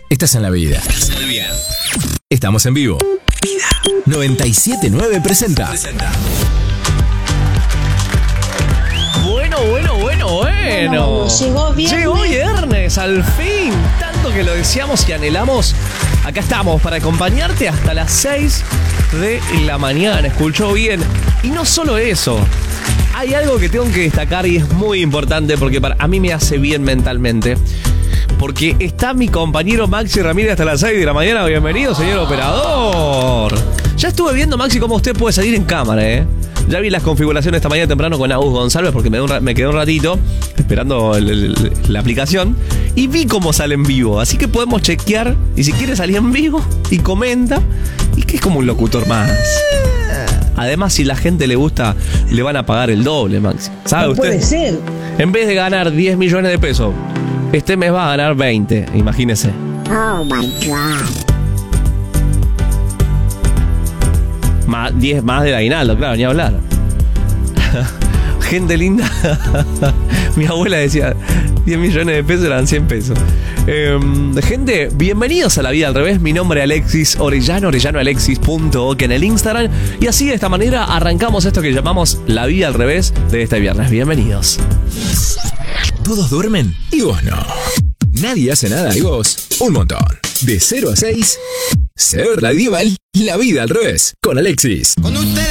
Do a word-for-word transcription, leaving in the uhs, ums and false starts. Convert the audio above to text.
estás en la vida. Estamos en vivo. noventa y siete punto nueve presenta. Bueno, bueno, bueno, bueno. Bueno, llegó viernes. Llegó viernes, al fin. Tanto que lo deseamos y anhelamos. Acá estamos para acompañarte hasta las seis de la mañana. Escuchó bien. Y no solo eso. Hay algo que tengo que destacar y es muy importante porque para, a mí me hace bien mentalmente. Porque está mi compañero Maxi Ramírez hasta las seis de la mañana. Bienvenido, señor operador. Ya estuve viendo, Maxi, cómo usted puede salir en cámara, ¿eh? Ya vi las configuraciones esta mañana temprano con Agus González porque me, un, me quedé un ratito esperando el, el, la aplicación y vi cómo sale en vivo. Así que podemos chequear y si quiere salir en vivo y comenta y que es como un locutor más. Además, si la gente le gusta, le van a pagar el doble, Maxi. ¿Sabe No usted? puede ser. En vez de ganar diez millones de pesos, este mes va a ganar veinte, imagínese. Oh my God. Más, diez más del aguinaldo, claro, ni hablar. Gente linda. Mi abuela decía, diez millones de pesos eran cien pesos. Eh, gente, bienvenidos a La Vida al Revés. Mi nombre es Alexis Orellano, orellanoalexis punto ok en el Instagram. Y así, de esta manera, arrancamos esto que llamamos La Vida al Revés de este viernes. Bienvenidos. Todos duermen y vos no. Nadie hace nada y vos un montón. De cero a seis, Ser Radioval, La Vida al Revés, con Alexis. Con usted.